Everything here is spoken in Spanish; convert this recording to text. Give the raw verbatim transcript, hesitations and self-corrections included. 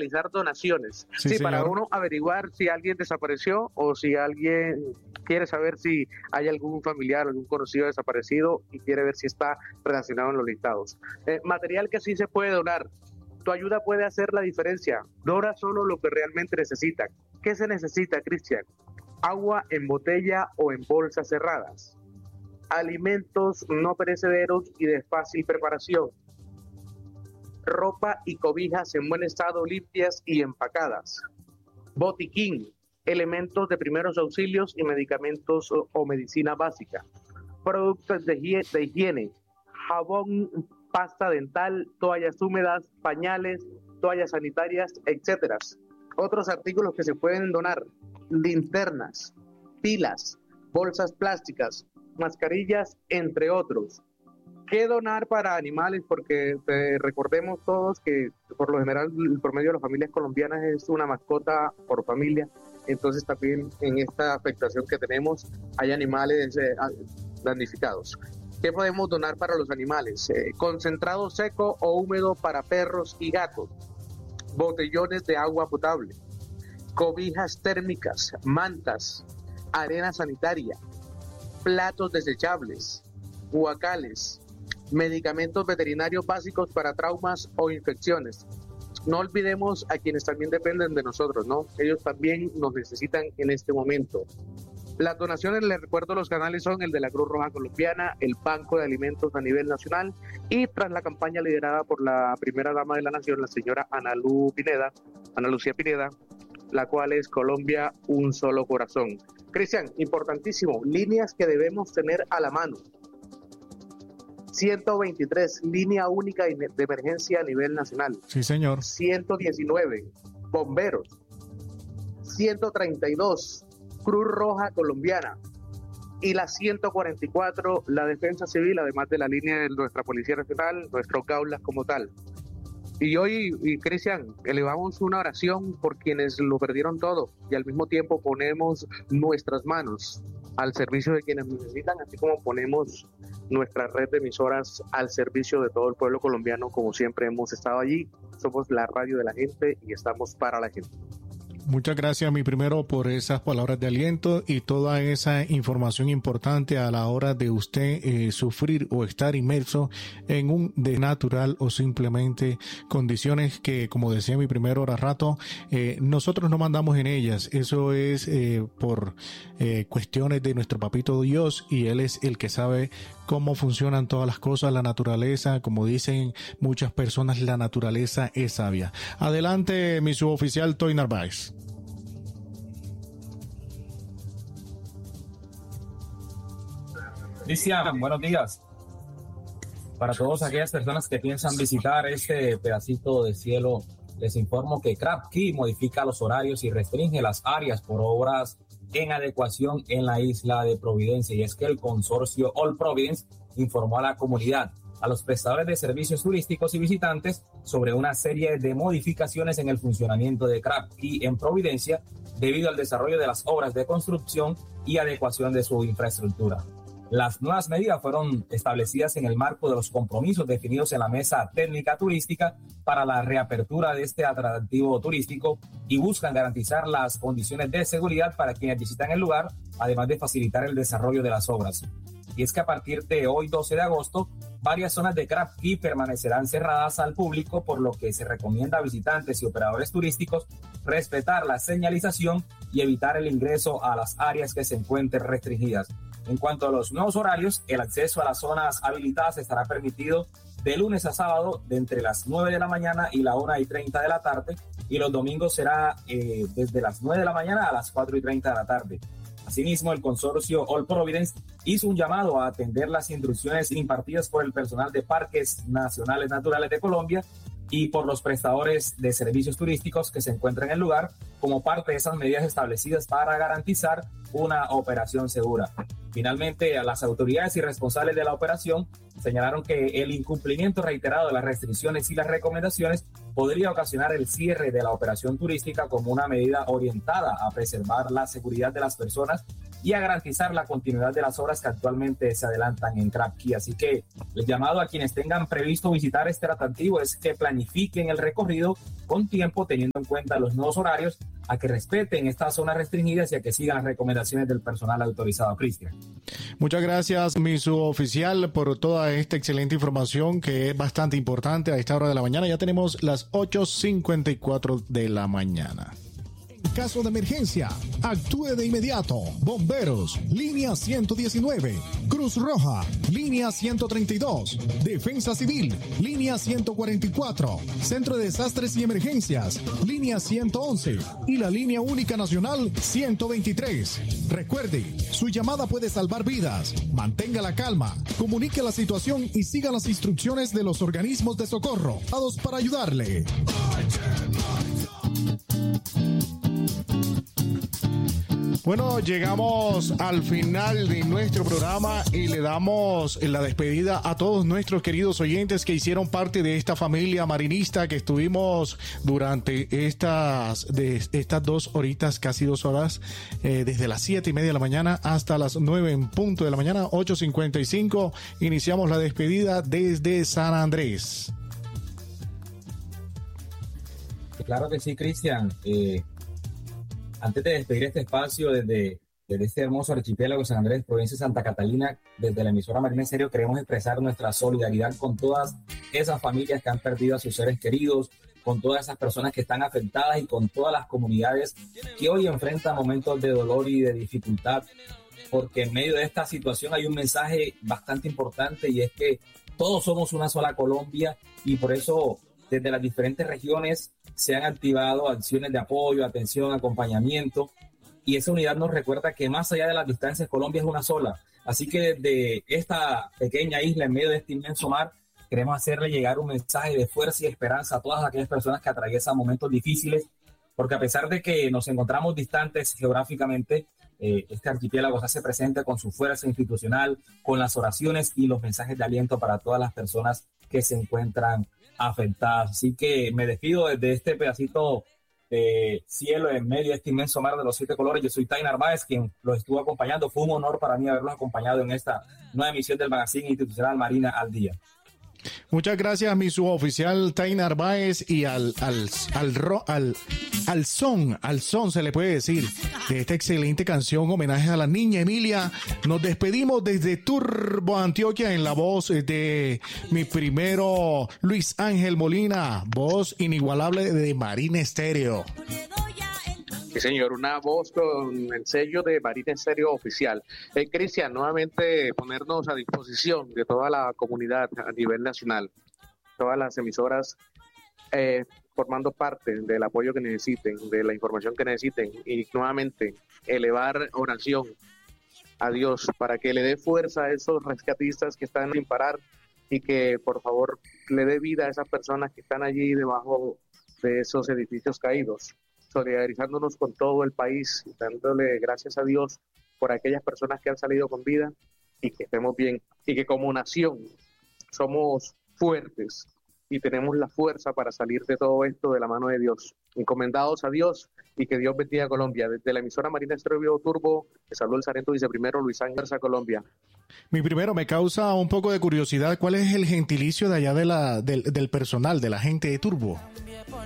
realizar donaciones. Sí, sí, señor. para uno averiguar si alguien desapareció o si alguien quiere saber si hay algún familiar, algún conocido desaparecido y quiere ver si está relacionado en los listados. Eh, material que sí se puede donar. Tu ayuda puede hacer la diferencia. Dona solo lo que realmente necesitan. ¿Qué se necesita, Cristian? Agua en botella o en bolsas cerradas. Alimentos no perecederos y de fácil preparación. Ropa y cobijas en buen estado, limpias y empacadas. Botiquín, elementos de primeros auxilios y medicamentos o, o medicina básica. Productos de higiene, de higiene, jabón, pasta dental, toallas húmedas, pañales, toallas sanitarias, etcétera. Otros artículos que se pueden donar: linternas, pilas, bolsas plásticas, mascarillas, entre otros. ¿Qué donar para animales? Porque eh, recordemos todos que por lo general el promedio de las familias colombianas es una mascota por familia, entonces también en esta afectación que tenemos hay animales eh, damnificados. ¿Qué podemos donar para los animales? Eh, concentrado seco o húmedo para perros y gatos, botellones de agua potable, cobijas térmicas, mantas, arena sanitaria, platos desechables, guacales, medicamentos veterinarios básicos para traumas o infecciones. No olvidemos a quienes también dependen de nosotros, ¿no? Ellos también nos necesitan en este momento. Las donaciones, les recuerdo, los canales son el de la Cruz Roja Colombiana, el Banco de Alimentos a nivel nacional y tras la campaña liderada por la primera dama de la nación, la señora Ana Lu Pineda, Ana Lucía Pineda, la cual es Colombia un solo corazón. Cristian, importantísimo, líneas que debemos tener a la mano. ciento veintitrés, línea única de emergencia a nivel nacional. Sí, señor. ciento diecinueve, bomberos. ciento treinta y dos, Cruz Roja Colombiana. Y la ciento cuarenta y cuatro, la Defensa Civil, además de la línea de nuestra Policía Nacional, nuestros Gaulas como tal. Y hoy, y Cristian, elevamos una oración por quienes lo perdieron todo y al mismo tiempo ponemos nuestras manos al servicio de quienes necesitan, así como ponemos nuestra red de emisoras al servicio de todo el pueblo colombiano, como siempre hemos estado allí. Somos la radio de la gente y estamos para la gente. Muchas gracias, mi primero, por esas palabras de aliento y toda esa información importante a la hora de usted eh, sufrir o estar inmerso en un de natural o simplemente condiciones que, como decía mi primero ahora rato, eh, nosotros no mandamos en ellas. Eso es eh, por eh, cuestiones de nuestro papito Dios, y Él es el que sabe cómo funcionan todas las cosas, la naturaleza. Como dicen muchas personas, la naturaleza es sabia. Adelante, mi suboficial Toy Narváez. Cristian, buenos días. Para todas aquellas personas que piensan visitar este pedacito de cielo, les informo que Crab Key modifica los horarios y restringe las áreas por obras en adecuación en la isla de Providencia. Y es que el consorcio All Providence informó a la comunidad, a los prestadores de servicios turísticos y visitantes, sobre una serie de modificaciones en el funcionamiento de Crab Key en Providencia debido al desarrollo de las obras de construcción y adecuación de su infraestructura. Las nuevas medidas fueron establecidas en el marco de los compromisos definidos en la Mesa Técnica Turística para la reapertura de este atractivo turístico y buscan garantizar las condiciones de seguridad para quienes visitan el lugar, además de facilitar el desarrollo de las obras. Y es que a partir de hoy, doce de agosto, varias zonas de Crab Key permanecerán cerradas al público, por lo que se recomienda a visitantes y operadores turísticos respetar la señalización y evitar el ingreso a las áreas que se encuentren restringidas. En cuanto a los nuevos horarios, el acceso a las zonas habilitadas estará permitido de lunes a sábado de entre las nueve de la mañana y la una y treinta de la tarde, y los domingos será eh, desde las nueve de la mañana a las cuatro y treinta de la tarde. Asimismo, el consorcio All Providence hizo un llamado a atender las instrucciones impartidas por el personal de Parques Nacionales Naturales de Colombia y por los prestadores de servicios turísticos que se encuentran en el lugar, como parte de esas medidas establecidas para garantizar una operación segura. Finalmente, a las autoridades y responsables de la operación señalaron que el incumplimiento reiterado de las restricciones y las recomendaciones podría ocasionar el cierre de la operación turística como una medida orientada a preservar la seguridad de las personas y a garantizar la continuidad de las obras que actualmente se adelantan en Crab Key. Así que el llamado a quienes tengan previsto visitar este atractivo es que planifiquen el recorrido con tiempo, teniendo en cuenta los nuevos horarios, a que respeten estas zonas restringidas y a que sigan las recomendaciones del personal autorizado. Cristian. Muchas gracias, mi suboficial, por toda esta excelente información que es bastante importante a esta hora de la mañana. Ya tenemos las ocho cincuenta y cuatro de la mañana. Caso de emergencia, actúe de inmediato. Bomberos, línea ciento diecinueve. Cruz Roja, línea ciento treinta y dos. Defensa Civil, línea ciento cuarenta y cuatro. Centro de Desastres y Emergencias, línea ciento once. Y la línea única nacional ciento veintitrés. Recuerde, su llamada puede salvar vidas. Mantenga la calma, comunique la situación y siga las instrucciones de los organismos de socorro. Todos para ayudarle. Bueno, llegamos al final de nuestro programa y le damos la despedida a todos nuestros queridos oyentes que hicieron parte de esta familia marinista que estuvimos durante estas, de estas dos horitas, casi dos horas, eh, desde las siete y media de la mañana hasta las nueve en punto de la mañana, ocho cincuenta y cinco. Iniciamos la despedida desde San Andrés. Claro que sí, Cristian. Eh, antes de despedir este espacio desde, desde este hermoso archipiélago de San Andrés, provincia de Santa Catalina, desde la emisora Marina Estéreo, queremos expresar nuestra solidaridad con todas esas familias que han perdido a sus seres queridos, con todas esas personas que están afectadas y con todas las comunidades que hoy enfrentan momentos de dolor y de dificultad, porque en medio de esta situación hay un mensaje bastante importante y es que todos somos una sola Colombia y por eso desde las diferentes regiones se han activado acciones de apoyo, atención, acompañamiento, y esa unidad nos recuerda que más allá de las distancias, Colombia es una sola. Así que desde esta pequeña isla en medio de este inmenso mar, queremos hacerle llegar un mensaje de fuerza y esperanza a todas aquellas personas que atraviesan momentos difíciles, porque a pesar de que nos encontramos distantes geográficamente, eh, este archipiélago se hace presente con su fuerza institucional, con las oraciones y los mensajes de aliento para todas las personas que se encuentran afectadas. Así que me despido desde este pedacito de cielo en medio de este inmenso mar de los siete colores. Yo soy Taina Arbaez, quien los estuvo acompañando. Fue un honor para mí haberlos acompañado en esta nueva emisión del magazine institucional Marina al Día. Muchas gracias, mi suboficial Taina Arbaez, y al al al, ro, al al son, al son se le puede decir, de esta excelente canción, homenaje a la niña Emilia. Nos despedimos desde Turbo, Antioquia, en la voz de mi primero Luis Ángel Molina, voz inigualable de Marina Estéreo. Sí, señor, una voz con el sello de Marina Estéreo oficial. Eh, Cristian, nuevamente ponernos a disposición de toda la comunidad a nivel nacional, todas las emisoras eh, formando parte del apoyo que necesiten, de la información que necesiten, y nuevamente elevar oración a Dios para que le dé fuerza a esos rescatistas que están sin parar y que por favor le dé vida a esas personas que están allí debajo de esos edificios caídos, solidarizándonos con todo el país, dándole gracias a Dios por aquellas personas que han salido con vida y que estemos bien, y que como nación somos fuertes y tenemos la fuerza para salir de todo esto de la mano de Dios, encomendados a Dios, y que Dios bendiga a Colombia. Desde la emisora Marina Estéreo Turbo, te saludo el sargento viceprimero Luis Ángel a Colombia. Mi primero, me causa un poco de curiosidad, ¿cuál es el gentilicio de allá de la del, del personal, de la gente de Turbo?